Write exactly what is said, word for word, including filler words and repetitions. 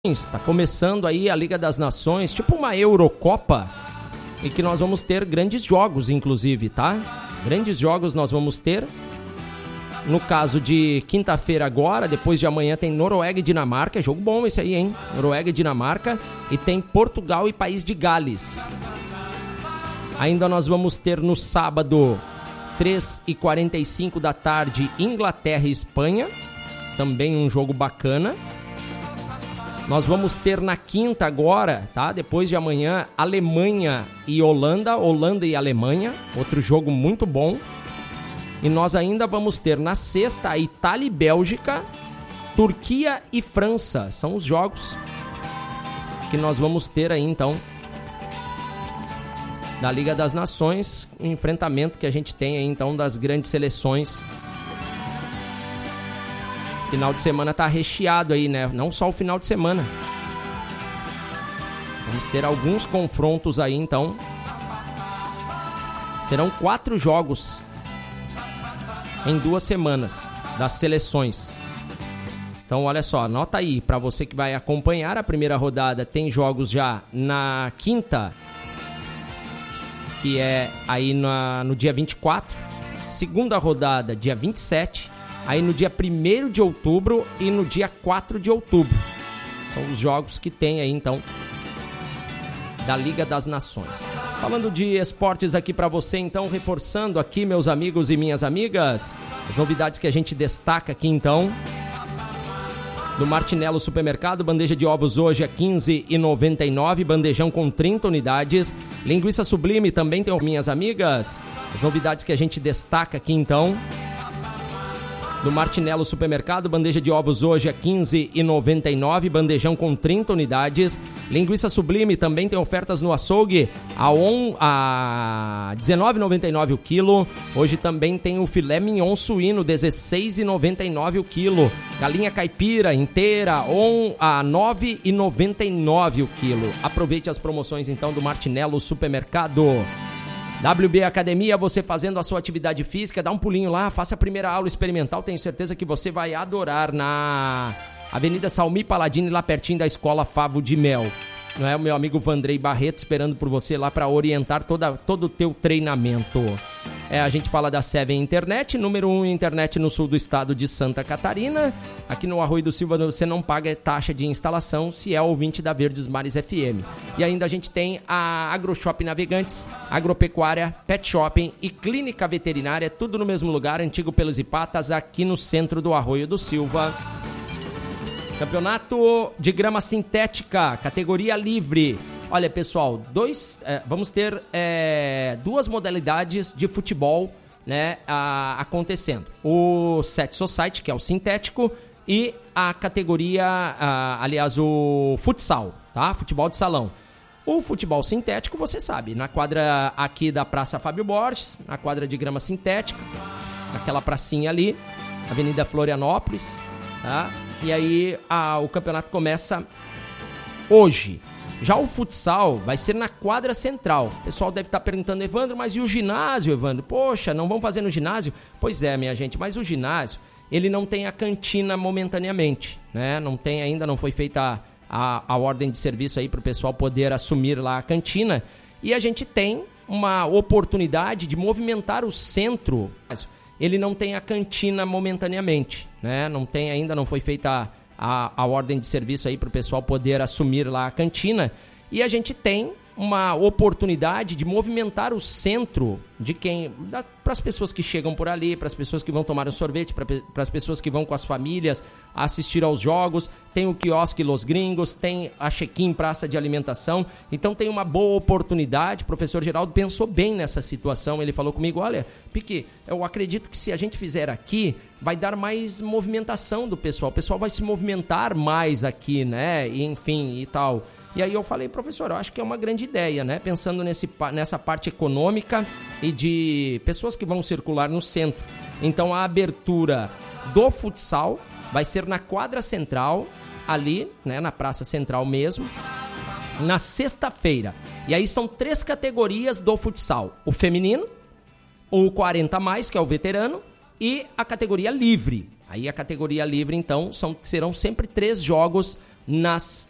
Está começando aí a Liga das Nações, tipo uma Eurocopa, e que nós vamos ter grandes jogos, inclusive, tá? Grandes jogos nós vamos ter. No caso de quinta-feira agora, depois de amanhã tem Noruega e Dinamarca, é jogo bom esse aí, hein? Noruega e Dinamarca, e tem Portugal e País de Gales. Ainda nós vamos ter no sábado, três e quarenta e cinco da tarde, Inglaterra e Espanha, também um jogo bacana. Nós vamos ter na quinta agora, tá? Depois de amanhã, Alemanha e Holanda, Holanda e Alemanha, outro jogo muito bom. E nós ainda vamos ter na sexta, Itália e Bélgica, Turquia e França. São os jogos que nós vamos ter aí, então, da Liga das Nações, o enfrentamento que a gente tem aí, então, das grandes seleções. Final de semana tá recheado aí, né? Não só o final de semana. Vamos ter alguns confrontos aí, então. Serão quatro jogos em duas semanas das seleções. Então, olha só, anota aí, para você que vai acompanhar a primeira rodada, tem jogos já na quinta, que é aí na, no dia vinte e quatro. Segunda rodada, dia vinte e sete. Aí no dia primeiro de outubro e no dia quatro de outubro. São os jogos que tem aí, então, da Liga das Nações. Falando de esportes aqui para você, então, reforçando aqui, meus amigos e minhas amigas, as novidades que a gente destaca aqui, então, do Martinello Supermercado, bandeja de ovos hoje é quinze reais e noventa e nove centavos, bandejão com trinta unidades. Linguiça Sublime também tem, minhas amigas, as novidades que a gente destaca aqui, então, do Martinello Supermercado, bandeja de ovos hoje é quinze reais e noventa e nove centavos, bandejão com trinta unidades. Linguiça Sublime também tem ofertas no açougue a, on, a dezenove reais e noventa e nove centavos o quilo. Hoje também tem o filé mignon suíno, dezesseis reais e noventa e nove centavos o quilo. Galinha caipira inteira on, a nove reais e noventa e nove centavos o quilo. Aproveite as promoções então do Martinello Supermercado. W B Academia, você fazendo a sua atividade física, dá um pulinho lá, faça a primeira aula experimental, tenho certeza que você vai adorar, na Avenida Salmi Paladini, lá pertinho da Escola Favo de Mel. Não é? O meu amigo Vandrei Barreto esperando por você lá para orientar toda, todo o teu treinamento. É, a gente fala da Seven Internet, número um internet no sul do estado de Santa Catarina. Aqui no Arroio do Silva você não paga taxa de instalação se é ouvinte da Verdes Mares F M. E ainda a gente tem a AgroShop Navegantes, Agropecuária, Pet Shopping e Clínica Veterinária, tudo no mesmo lugar, antigo Pelos e Patas, aqui no centro do Arroio do Silva. Campeonato de grama sintética, categoria livre. Olha, pessoal, dois, é, vamos ter é, duas modalidades de futebol, né, a, acontecendo. O Set Society, que é o sintético, e a categoria, a, aliás, o futsal, tá? Futebol de salão. O futebol sintético, você sabe, na quadra aqui da Praça Fábio Borges, na quadra de grama sintética, naquela pracinha ali, Avenida Florianópolis, tá? E aí a, o campeonato começa hoje. Já o futsal vai ser na quadra central. O pessoal deve estar perguntando, Evandro, mas e o ginásio, Evandro? Poxa, não vão fazer no ginásio? Pois é, minha gente, mas o ginásio, ele não tem a cantina momentaneamente, né? Não tem ainda, não foi feita a, a, a ordem de serviço aí para o pessoal poder assumir lá a cantina. E a gente tem uma oportunidade de movimentar o centro. Ele não tem a cantina momentaneamente, né? Não tem ainda, não foi feita a, a ordem de serviço aí para o pessoal poder assumir lá a cantina. E a gente tem uma oportunidade de movimentar o centro de quem, para as pessoas que chegam por ali, para as pessoas que vão tomar um sorvete, para as pessoas que vão com as famílias assistir aos jogos. Tem o quiosque Los Gringos, tem a check-in praça de alimentação. Então tem uma boa oportunidade. O professor Geraldo pensou bem nessa situação. Ele falou comigo, olha, Pique, eu acredito que se a gente fizer aqui, vai dar mais movimentação do pessoal. O pessoal vai se movimentar mais aqui, né? E, enfim, e tal. E aí eu falei, professor, eu acho que é uma grande ideia, né? Pensando nesse, nessa parte econômica e de pessoas que vão circular no centro. Então a abertura do futsal vai ser na quadra central, ali, né? Na praça central mesmo, na sexta-feira. E aí são três categorias do futsal. O feminino, o quarenta mais, que é o veterano, e a categoria livre. Aí a categoria livre, então, são, serão sempre três jogos nas